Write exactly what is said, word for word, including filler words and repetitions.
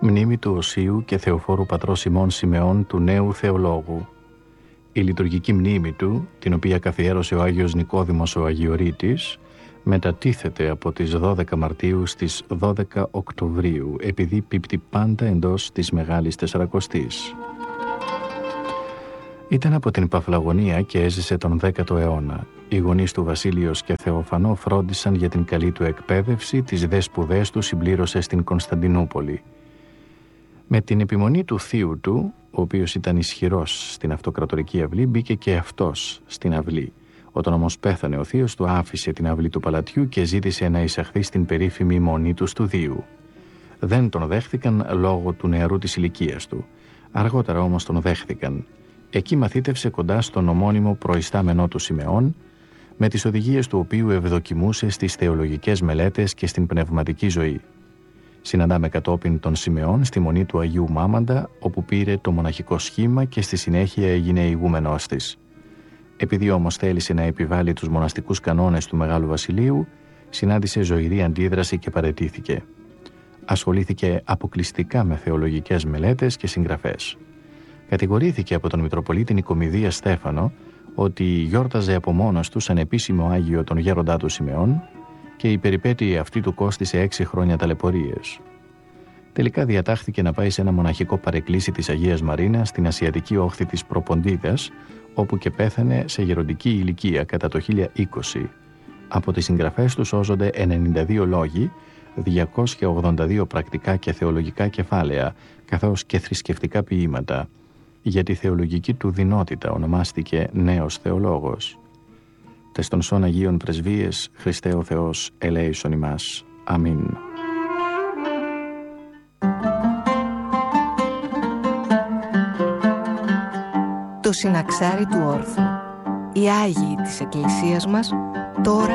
Μνήμη του Οσίου και Θεοφόρου πατρός ημών Σιμεών, του νέου θεολόγου. Η λειτουργική μνήμη του, την οποία καθιέρωσε ο Άγιος Νικόδημος ο Αγιορείτης, μετατίθεται από τις δώδεκα Μαρτίου στις δώδεκα Οκτωβρίου, επειδή πίπτει πάντα εντός της Μεγάλης Τεσσαρακοστής. Ήταν από την Παφλαγωνία και έζησε τον δέκατο αιώνα. Οι γονείς του Βασίλειος και Θεοφανό φρόντισαν για την καλή του εκπαίδευση, τις δε σπουδές του συμπλήρωσε στην Κωνσταντινούπολη. Με την επιμονή του θείου του, ο οποίος ήταν ισχυρός στην αυτοκρατορική αυλή, μπήκε και αυτός στην αυλή. Όταν όμως πέθανε ο θείος του, άφησε την αυλή του παλατιού και ζήτησε να εισαχθεί στην περίφημη μονή του Στουδίου. Δεν τον δέχθηκαν λόγω του νεαρού της ηλικίας του. Αργότερα όμως τον δέχθηκαν. Εκεί μαθήτευσε κοντά στον ομώνυμο προϊστάμενό του Σιμεών, με τις οδηγίες του οποίου ευδοκιμούσε στις θεολογικές μελέτες και στην πνευματική ζωή. Συναντάμε κατόπιν τον Σιμεών στη μονή του Αγίου Μάμαντα, όπου πήρε το μοναχικό σχήμα και στη συνέχεια έγινε ηγούμενός της. Επειδή όμως θέλησε να επιβάλλει τους μοναστικούς κανόνες του Μεγάλου Βασιλείου, συνάντησε ζωηρή αντίδραση και παραιτήθηκε. Ασχολήθηκε αποκλειστικά με θεολογικές μελέτες και συγγραφές. Κατηγορήθηκε από τον Μητροπολίτη Νικομηδία Στέφανο ότι γιόρταζε από μόνος του σαν επίσημο Άγιο τον γέροντά του Σιμεών και η περιπέτεια αυτή του κόστισε έξι χρόνια ταλαιπωρίες. Τελικά διατάχθηκε να πάει σε ένα μοναχικό παρεκκλήσι της Αγίας Μαρίνας στην ασιατική όχθη της Προποντίδας, όπου και πέθανε σε γεροντική ηλικία κατά το χίλια είκοσι. Από τις συγγραφές του σώζονται ενενήντα δύο λόγοι, διακόσια ογδόντα δύο πρακτικά και θεολογικά κεφάλαια, καθώς και θρησκευτικά ποίηματα. Για τη θεολογική του δεινότητα ονομάστηκε νέος θεολόγος. Τες των σών Αγίων Πρεσβείες, Χριστέ ο Θεός, ελέησον ημάς. Αμήν. Το συναξάρι του όρθρου. Οι Άγιοι της Εκκλησίας μας τώρα